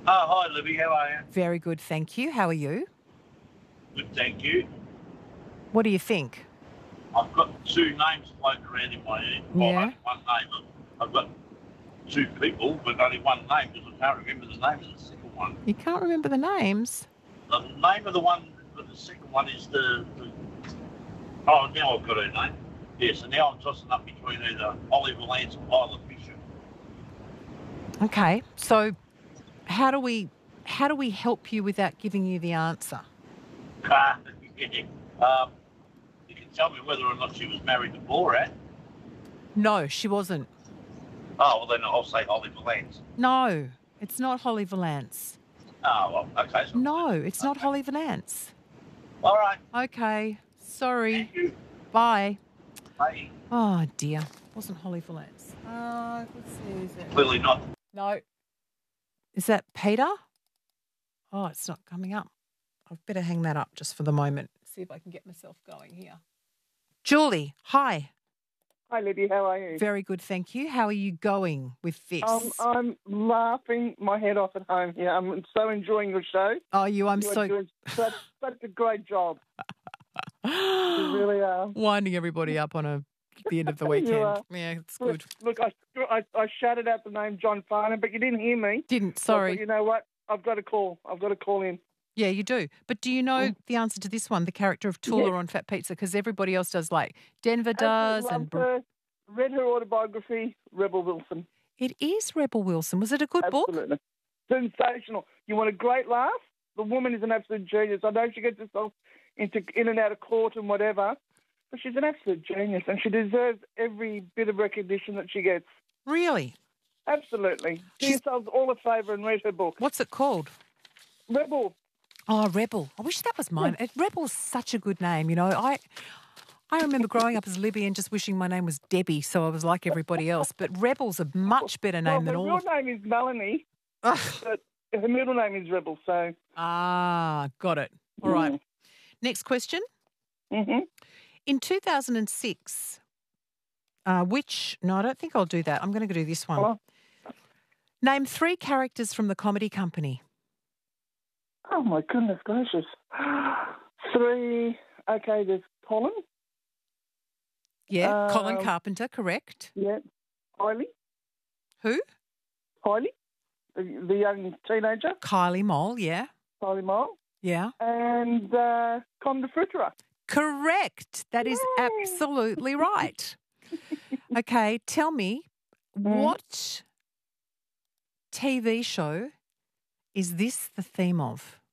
Oh, hi, Libby. How are you? Very good, thank you. How are you? Good, thank you. What do you think? I've got two names floating around in my head. Well, Yeah. only one name. I've got two people, but only one name because I can't remember the name of the second one. You can't remember the names? The name of the one, but the second one is Oh, now I've got her name. Yeah, so now I'm tossing up between either Oliver Lance or Isla Fisher. Okay, so how do we help you without giving you the answer? Yeah. You can tell me whether or not she was married to Borat. No, she wasn't. Oh, well, then I'll say Oliver Lance. No, it's not Holly Valance. Oh, well, okay. So No, it's not Holly Valance. all right. Okay, sorry. Thank you. Bye. Bye. Oh, dear. Wasn't Holly Valance. Let's see, is it? Clearly not. No. Is that Peter? Oh, it's not coming up. I'd better hang that up just for the moment. See if I can get myself going here. Julie, hi. Hi, Libby. How are you? Very good, thank you. How are you going with this? I'm laughing my head off at home here. I'm so enjoying your show. Oh, You are doing such a great job. You really are. Winding everybody up on the end of the weekend. are. Yeah, it's good. Look, I shouted out the name John Farnham, but you didn't hear me. Didn't, So I sorry. thought, you know what? I've got to call. I've got to call in. Yeah, you do. But do you know the answer to this one, the character of Tula on Fat Pizza? Because everybody else does, like Denver does. Loved her, read her autobiography, Rebel Wilson. It is Rebel Wilson. Was it a good book? Absolutely. Sensational. You want a great laugh? The woman is an absolute genius. I know she gets herself in and out of court and whatever, but she's an absolute genius and she deserves every bit of recognition that she gets. Really? Absolutely. Do yourselves all a favour and read her book. What's it called? Rebel. Oh, Rebel. I wish that was mine. Rebel's such a good name, you know. I remember growing up as Libby and just wishing my name was Debbie, so I was like everybody else. But Rebel's a much better name than all. Her real name is Melanie, but her middle name is Rebel. So. Ah, got it. All right. Next question. Mm-hmm. In 2006, no, I don't think I'll do that. I'm going to do this one. Hello? Name 3 characters from The Comedy Company. Oh, my goodness gracious. 3. Okay, there's Colin. Yeah, Colin Carpenter, correct. Yeah. Kylie. Who? Kylie, the young teenager. Kylie Mole, yeah. Kylie Mole. Yeah. And Con the Fruiterer. Correct. That is absolutely right. Okay, tell me, what TV show is this the theme of?